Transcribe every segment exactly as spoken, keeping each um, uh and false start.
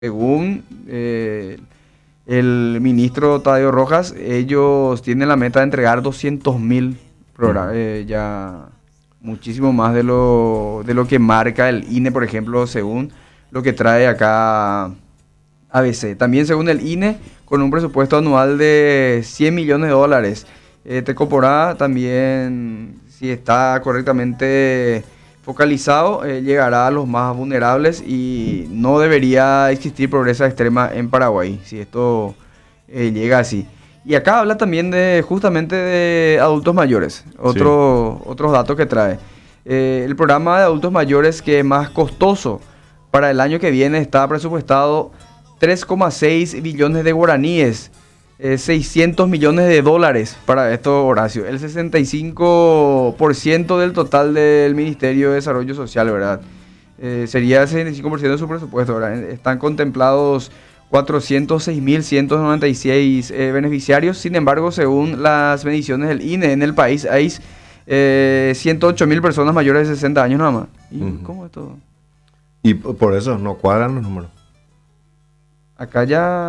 Según eh, el ministro Tadeo Rojas, ellos tienen la meta de entregar doscientos mil programas, eh, ya muchísimo más de lo, de lo que marca el I N E, por ejemplo, según lo que trae acá A B C. También según el I N E, con un presupuesto anual de cien millones de dólares. Eh, Tecoporá también, si está correctamente focalizado, eh, llegará a los más vulnerables y no debería existir pobreza extrema en Paraguay, si esto eh, llega así. Y acá habla también de justamente de adultos mayores, otro, sí. Otros datos que trae. Eh, el programa de adultos mayores que es más costoso para el año que viene está presupuestado tres coma seis billones de guaraníes, eh, seiscientos millones de dólares para esto, Horacio. El sesenta y cinco por ciento del total del Ministerio de Desarrollo Social, ¿verdad? Eh, sería el sesenta y cinco por ciento de su presupuesto, ¿verdad? Están contemplados cuatrocientos seis mil ciento noventa y seis eh, beneficiarios. Sin embargo, según las mediciones del I N E, en el país hay eh, ciento ocho mil personas mayores de sesenta años nada más. ¿Y uh-huh. cómo es todo? Y por eso no cuadran los números. Acá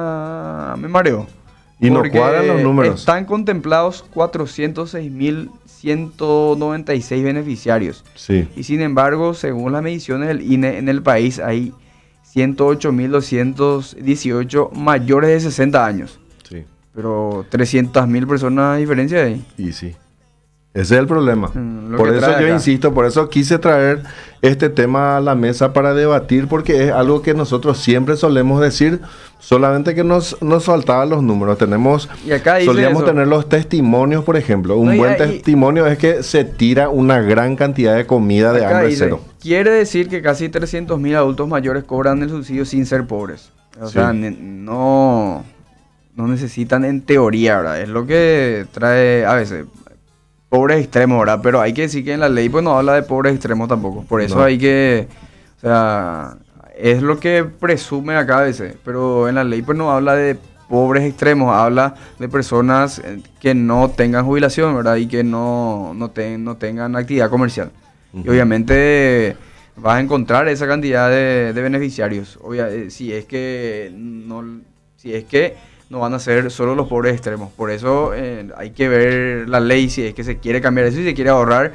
ya me mareo. Y no cuadran los números. Están contemplados cuatrocientos seis mil ciento noventa y seis beneficiarios. Sí. Y sin embargo, según las mediciones del I N E, en el país hay ciento ocho mil doscientos dieciocho mayores de sesenta años. Sí. Pero trescientas mil personas de diferencia ahí. Y sí. Ese es el problema. Mm, por eso yo acá. insisto, por eso quise traer este tema a la mesa para debatir, porque es algo que nosotros siempre solemos decir, solamente que nos, nos faltaban los números. Tenemos, y acá dice solíamos eso. tener los testimonios, por ejemplo. Un no, buen y, testimonio y, es que se tira una gran cantidad de comida de hambre dice, cero. Quiere decir que casi trescientos mil adultos mayores cobran el subsidio sin ser pobres. O sí. sea, no, no necesitan en teoría, ¿verdad? Es lo que trae a veces. Pobres extremos, ¿verdad? Pero hay que decir que en la ley pues no habla de pobres extremos tampoco. Por eso no. hay que... O sea, es lo que presume acá a veces. Pero en la ley pues no habla de pobres extremos. Habla de personas que no tengan jubilación, ¿verdad? Y que no, no, ten, no tengan actividad comercial. Uh-huh. Y obviamente vas a encontrar esa cantidad de, de beneficiarios. Obvia, si es que no... Si es que... no van a ser solo los pobres extremos. Por eso eh, hay que ver la ley si es que se quiere cambiar eso y se quiere ahorrar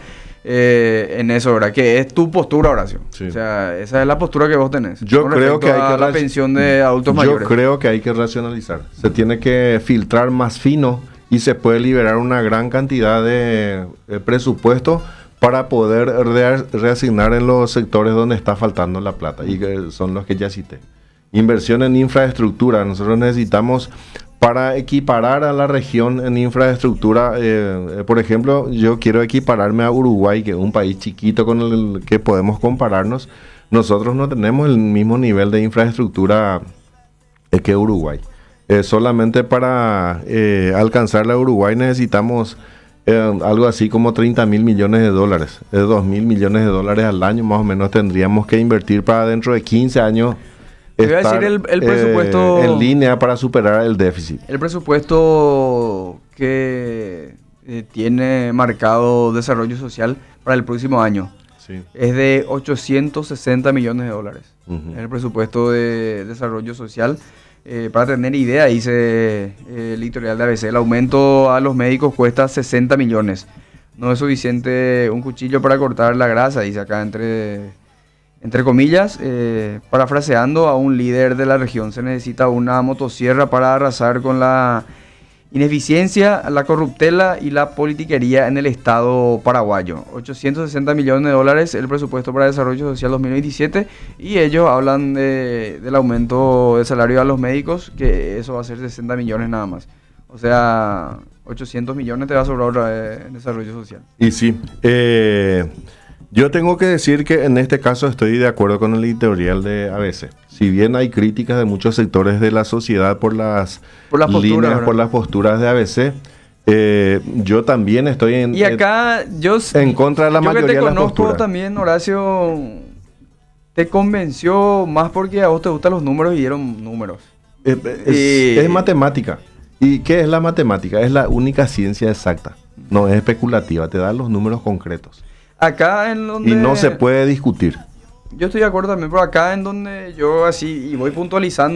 eh, en eso, ¿verdad? Que es tu postura, Horacio. Sí. O sea, esa es la postura que vos tenés. Yo creo que hay que... la pensión de adultos yo mayores. Yo creo que hay que racionalizar. Se tiene que filtrar más fino y se puede liberar una gran cantidad de, de presupuesto para poder re- reasignar en los sectores donde está faltando la plata. Y que son los que ya cité. Inversión en infraestructura. Nosotros necesitamos para equiparar a la región en infraestructura. Eh, por ejemplo, yo quiero equipararme a Uruguay, que es un país chiquito con el que podemos compararnos. Nosotros no tenemos el mismo nivel de infraestructura eh, que Uruguay. Eh, solamente para eh, alcanzar la Uruguay necesitamos eh, algo así como treinta mil millones de dólares. Eh, dos mil millones de dólares al año más o menos tendríamos que invertir para dentro de quince años. Te voy a decir el, el presupuesto... Eh, en línea para superar el déficit. El presupuesto que eh, tiene marcado desarrollo social para el próximo año sí. es de ochocientos sesenta millones de dólares. Uh-huh. Es el presupuesto de desarrollo social. Eh, para tener idea, dice eh, el editorial de A B C, el aumento a los médicos cuesta sesenta millones. No es suficiente un cuchillo para cortar la grasa, dice acá entre... Entre comillas, eh, parafraseando a un líder de la región, se necesita una motosierra para arrasar con la ineficiencia, la corruptela y la politiquería en el Estado paraguayo. ochocientos sesenta millones de dólares el presupuesto para desarrollo social dos mil veintisiete y ellos hablan de, del aumento de salario a los médicos, que eso va a ser sesenta millones nada más. O sea, ochocientos millones te va a sobrar otra vez en desarrollo social. Y sí, eh... yo tengo que decir que en este caso estoy de acuerdo con el editorial de A B C. Si bien hay críticas de muchos sectores de la sociedad por las, por las líneas, posturas, por las posturas de A B C, eh, yo también estoy en, y acá, en, yo, en contra de la yo mayoría que te de las conozco posturas. También, Horacio, te convenció más porque a vos te gustan los números y dieron números. Es, es, y... es matemática. ¿Y qué es la matemática? Es la única ciencia exacta. No es especulativa, te da los números concretos. Acá en donde... Y no se puede discutir. Yo estoy de acuerdo también por acá en donde yo así y voy puntualizando.